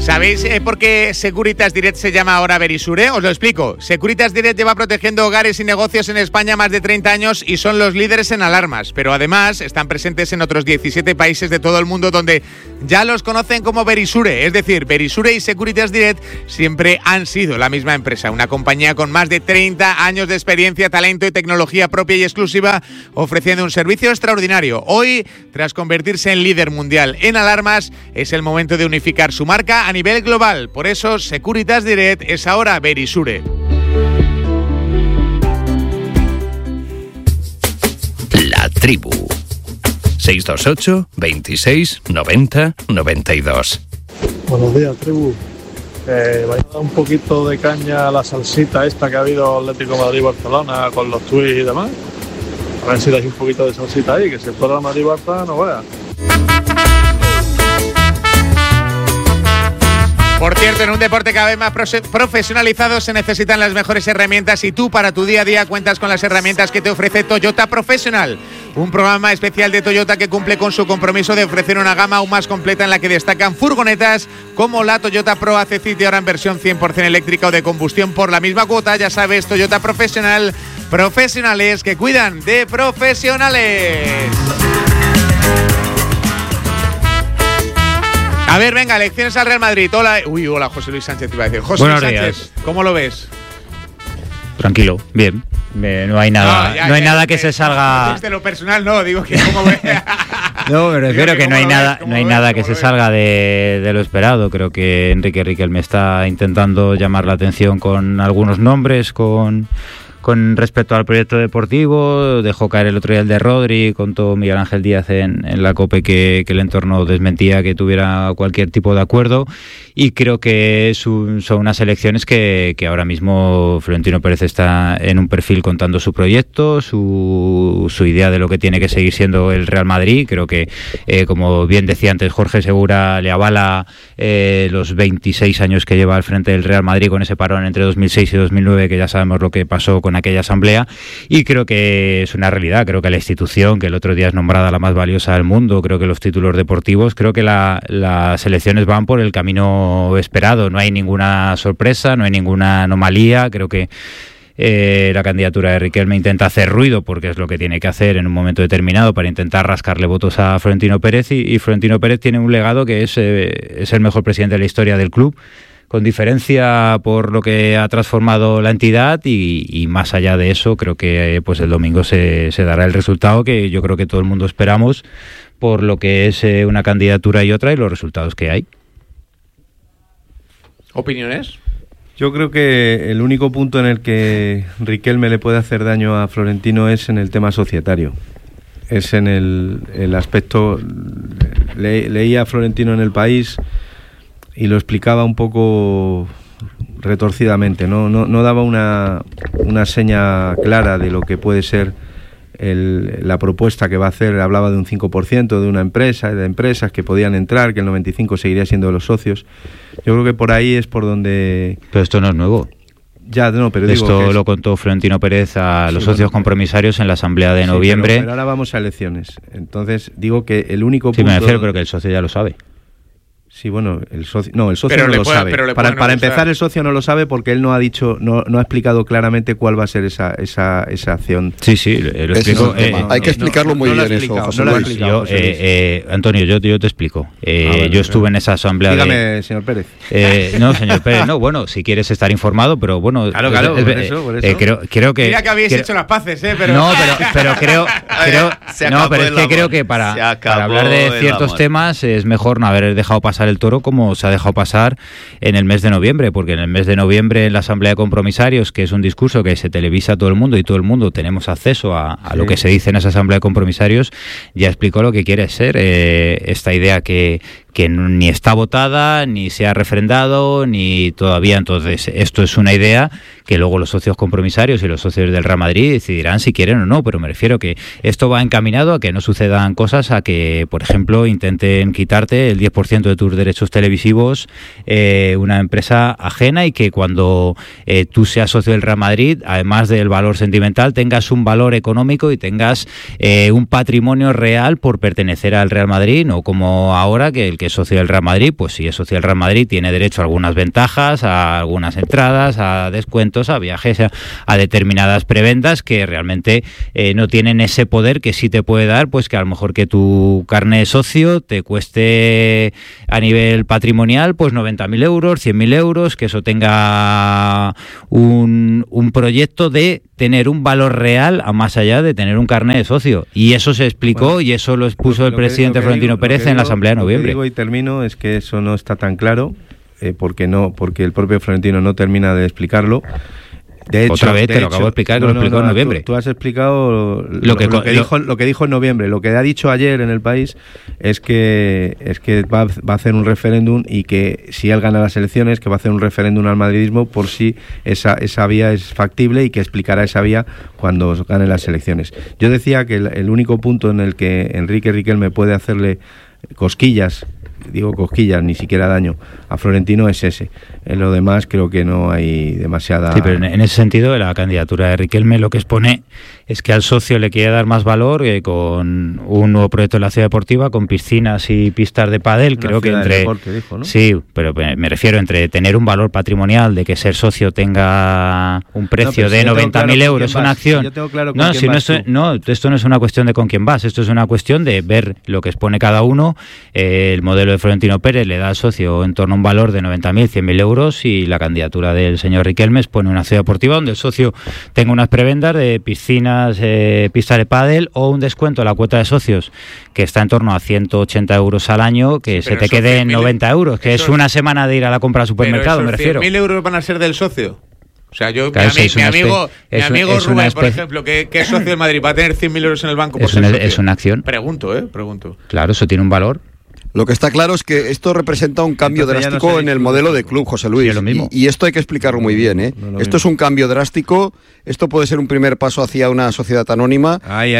¿Sabéis por qué Securitas Direct se llama ahora Verisure? Os lo explico. Securitas Direct lleva protegiendo hogares y negocios en España más de 30 años y son los líderes en alarmas, pero además están presentes en otros 17 países de todo el mundo donde ya los conocen como Verisure. Es decir, Verisure y Securitas Direct siempre han sido la misma empresa, una compañía con más de 30 años de experiencia, talento y tecnología propia y exclusiva, ofreciendo un servicio extraordinario. Hoy, tras convertirse en líder mundial en alarmas, es el momento de unificar su marca a nivel global. Por eso, Securitas Direct es ahora Verisure. La Tribu. 628 26 90 92. Buenos días, Tribu. Vais a dar un poquito de caña a la salsita esta que ha habido Atlético Madrid-Barcelona con los tuits y demás. A ver si dais un poquito de salsita ahí, que si fuera Madrid-Barça no vea. Por cierto, en un deporte cada vez más profesionalizado se necesitan las mejores herramientas y tú para tu día a día cuentas con las herramientas que te ofrece Toyota Professional, un programa especial de Toyota que cumple con su compromiso de ofrecer una gama aún más completa en la que destacan furgonetas como la Toyota Pro AC City ahora en versión 100% eléctrica o de combustión por la misma cuota. Ya sabes, Toyota Professional, profesionales que cuidan de profesionales. A ver, venga, elecciones al Real Madrid. Hola, hola, José Luis Sánchez te iba a decir. José Luis Sánchez, ¿cómo lo ves? Tranquilo, bien. No hay nada que se salga. Desde lo personal no, digo que cómo ves. No, me refiero que no hay nada que se salga de lo esperado. Creo que Enrique Riquelme está intentando llamar la atención con algunos nombres, con respecto al proyecto deportivo. Dejó caer el otro día el de Rodri, contó Miguel Ángel Díaz en la COPE que el entorno desmentía que tuviera cualquier tipo de acuerdo, y creo que son unas elecciones que ahora mismo Florentino Pérez está en un perfil contando su proyecto, su idea de lo que tiene que seguir siendo el Real Madrid. Creo que, como bien decía antes Jorge Segura, le avala los 26 años que lleva al frente del Real Madrid, con ese parón entre 2006 y 2009, que ya sabemos lo que pasó con aquella asamblea, y creo que es una realidad. Creo que la institución, que el otro día es nombrada la más valiosa del mundo, creo que los títulos deportivos, creo que las elecciones van por el camino esperado. No hay ninguna sorpresa, no hay ninguna anomalía. Creo que la candidatura de Riquelme intenta hacer ruido, porque es lo que tiene que hacer en un momento determinado para intentar rascarle votos a Florentino Pérez, y Florentino Pérez tiene un legado que es el mejor presidente de la historia del club, con diferencia por lo que ha transformado la entidad, y más allá de eso creo que pues el domingo se dará el resultado que yo creo que todo el mundo esperamos, por lo que es una candidatura y otra y los resultados que hay. ¿Opiniones? Yo creo que el único punto en el que Riquelme le puede hacer daño a Florentino es en el tema societario. Es en el aspecto... Leía a Florentino en El País y lo explicaba un poco retorcidamente, no daba una seña clara de lo que puede ser la propuesta que va a hacer. Hablaba de un 5% de una empresa, de empresas que podían entrar, que el 95% seguiría siendo de los socios. Yo creo que por ahí es por donde... Pero esto no es nuevo. Ya, no, pero digo esto lo contó Florentino Pérez a los socios compromisarios en la asamblea de noviembre. Pero ahora vamos a elecciones. Entonces digo que el único punto... Sí, me refiero, pero que el socio ya lo sabe. Sí, bueno, el socio no lo sabe. Para empezar, el socio no lo sabe porque él no ha dicho, no ha explicado claramente cuál va a ser esa acción. Sí, lo explico. Hay que explicarlo muy bien eso, José Luis. Antonio, yo te explico. Yo estuve en esa asamblea. Dígame, señor Pérez. No, señor Pérez, no, bueno, si quieres estar informado, pero bueno. Claro, por eso. Creo que... Mira que habéis hecho las paces, pero... No, pero creo es que creo que para hablar de ciertos temas es mejor no haber dejado pasar el toro como se ha dejado pasar en el mes de noviembre, porque en el mes de noviembre en la Asamblea de Compromisarios, que es un discurso que se televisa a todo el mundo y todo el mundo tenemos acceso a lo que se dice en esa Asamblea de Compromisarios, ya explicó lo que quiere ser esta idea que ni está votada, ni se ha refrendado, ni todavía. Entonces, esto es una idea que luego los socios compromisarios y los socios del Real Madrid decidirán si quieren o no, pero me refiero que esto va encaminado a que no sucedan cosas, a que, por ejemplo, intenten quitarte el 10% de tus sus derechos televisivos una empresa ajena, y que cuando tú seas socio del Real Madrid, además del valor sentimental, tengas un valor económico y tengas un patrimonio real por pertenecer al Real Madrid, no como ahora que el que es socio del Real Madrid, pues si es socio del Real Madrid tiene derecho a algunas ventajas, a algunas entradas, a descuentos, a viajes, a determinadas prebendas que realmente no tienen ese poder que sí te puede dar, pues que a lo mejor que tu carné de socio te cueste a nivel patrimonial pues 90.000 euros, 100.000 euros, que eso tenga un proyecto de tener un valor real a más allá de tener un carné de socio. Y eso se explicó, y eso lo expuso el presidente Florentino Pérez en la Asamblea de noviembre. Lo que digo y termino es que eso no está tan claro, porque el propio Florentino no termina de explicarlo. De hecho, otra vez te lo acabo de explicar, que lo explicó en noviembre. Tú has explicado lo que dijo en noviembre. Lo que ha dicho ayer en El País es que va a hacer un referéndum, y que si él gana las elecciones, que va a hacer un referéndum al madridismo por si esa vía es factible, y que explicará esa vía cuando gane las elecciones. Yo decía que el único punto en el que Enrique Riquelme puede hacerle cosquillas, digo cosquillas, ni siquiera daño, a Florentino es ese. En lo demás creo que no hay demasiada... Sí, pero en ese sentido la candidatura de Riquelme lo que expone es que al socio le quiere dar más valor con un nuevo proyecto de la ciudad deportiva, con piscinas y pistas de pádel. Creo que entre... deporte, dijo, ¿no? Sí, pero me refiero entre tener un valor patrimonial de que ser socio tenga un precio de 90.000 euros, una acción... Yo tengo claro esto no es una cuestión de con quién vas, esto es una cuestión de ver lo que expone cada uno. El modelo de Florentino Pérez le da al socio en torno a un valor de 90.000, 100.000 euros, y la candidatura del señor Riquelme pone una ciudad deportiva donde el socio tenga unas prebendas de piscinas, pistas de pádel, o un descuento a la cuota de socios que está en torno a 180 euros al año, que se te quede en 90 euros, que es una semana de ir a la compra al supermercado, me refiero. ¿100.000 euros van a ser del socio? O sea, claro, mi amigo Rubén, por ejemplo, que es socio del Madrid, va a tener 100.000 euros en el banco por ser socio. Es una acción. Pregunto. Claro, eso tiene un valor. Lo que está claro es que esto representa un cambio drástico en el modelo de club, José Luis. Sí, lo mismo. Y esto hay que explicarlo muy bien, ¿eh? Esto es un cambio drástico. Esto puede ser un primer paso hacia una sociedad anónima.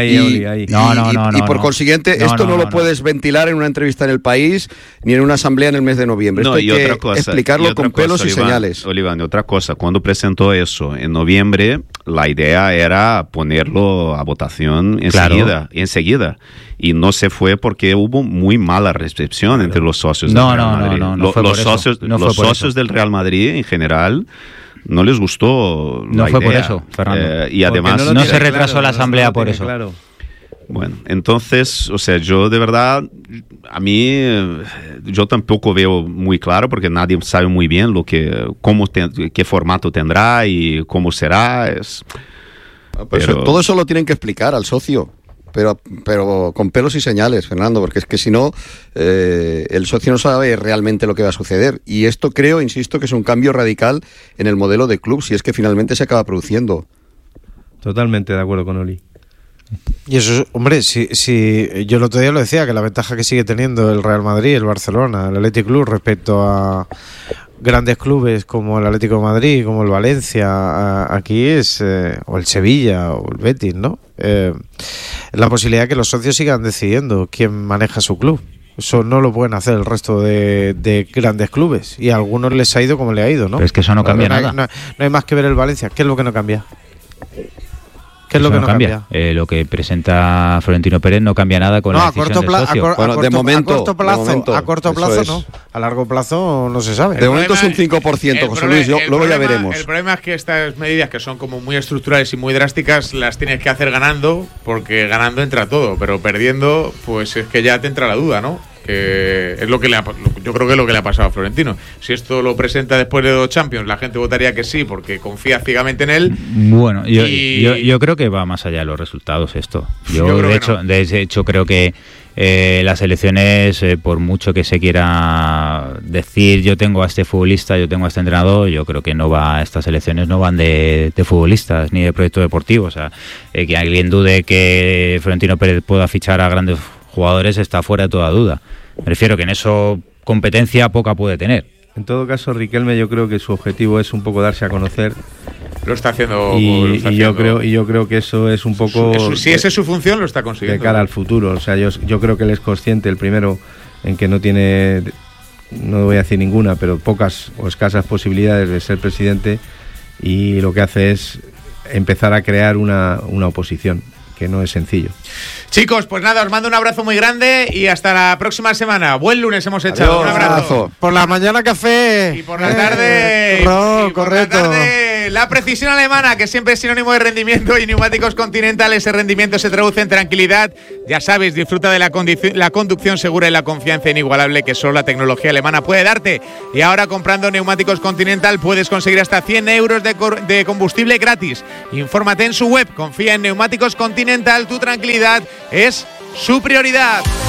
Y por consiguiente, esto no lo puedes ventilar en una entrevista en El País ni en una asamblea en el mes de noviembre. Esto hay que explicarlo con pelos y señales. Oliván, otra cosa, cuando presentó eso en noviembre, la idea era ponerlo a votación enseguida. Y no se fue porque hubo muy mala recepción entre los socios del Real Madrid. Los socios del Real Madrid en general no les gustó la idea. No fue por eso, Fernando. Y además no se retrasó la asamblea por eso. Claro. Bueno, entonces, o sea, yo de verdad, a mí, yo tampoco veo muy claro, porque nadie sabe muy bien qué formato tendrá y cómo será. Todo eso lo tienen que explicar al socio. Pero con pelos y señales, Fernando, porque es que si no, el socio no sabe realmente lo que va a suceder. Y esto insisto, que es un cambio radical en el modelo de club, si es que finalmente se acaba produciendo. Totalmente de acuerdo con Oli. Y eso, hombre, si yo el otro día lo decía, que la ventaja que sigue teniendo el Real Madrid, el Barcelona, el Athletic Club respecto a grandes clubes como el Atlético de Madrid, como el Valencia, aquí es, o el Sevilla, o el Betis, ¿no? La posibilidad de que los socios sigan decidiendo quién maneja su club. Eso no lo pueden hacer el resto de grandes clubes, y a algunos les ha ido como le ha ido, ¿no? Pero es que eso no cambia nada. No hay más que ver el Valencia. ¿Qué es lo que no cambia? ¿Qué es lo que no cambia? Lo que presenta Florentino Pérez no cambia nada con la decisión del socio. A corto plazo no. A largo plazo no se sabe. De momento es un 5%, José Luis. Luego ya veremos. El problema es que estas medidas, que son como muy estructurales y muy drásticas, las tienes que hacer ganando, porque ganando entra todo, pero perdiendo, pues es que ya te entra la duda, ¿no? Que es yo creo que es lo que le ha pasado a Florentino. Si esto lo presenta después de 2 Champions, la gente votaría que sí, porque confía ciegamente en él. Bueno, yo creo que va más allá de los resultados esto. De hecho creo que las elecciones, por mucho que se quiera decir yo tengo a este futbolista, yo tengo a este entrenador, yo creo que estas elecciones no van de futbolistas ni de proyectos deportivos. O sea, que alguien dude que Florentino Pérez pueda fichar a grandes jugadores está fuera de toda duda. Me refiero que en eso competencia poca puede tener. En todo caso, Riquelme, yo creo que su objetivo es un poco darse a conocer. Lo está haciendo. Yo creo que eso es un poco. Si esa es su función, lo está consiguiendo. De cara al futuro. O sea, yo creo que él es consciente, el primero, en que no tiene no voy a decir ninguna, pero pocas o escasas posibilidades de ser presidente, y lo que hace es empezar a crear una oposición, que no es sencillo. Chicos, pues nada, os mando un abrazo muy grande y hasta la próxima semana. Buen lunes hemos echado. Adiós. Un abrazo. Por la mañana café. Y por la tarde... correcto. La tarde, la precisión alemana, que siempre es sinónimo de rendimiento, y Neumáticos Continental, ese rendimiento se traduce en tranquilidad. Ya sabes, disfruta de la conducción segura y la confianza inigualable que solo la tecnología alemana puede darte. Y ahora, comprando Neumáticos Continental, puedes conseguir hasta 100 euros de combustible gratis. Infórmate en su web. Confía en Neumáticos Continental. Tu tranquilidad es su prioridad.